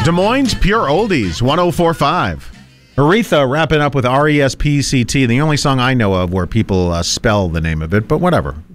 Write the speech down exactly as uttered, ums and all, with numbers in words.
Des Moines Pure Oldies, one oh four point five. Aretha wrapping up with R E S P C T, the only song I know of where people uh, spell the name of it, but whatever.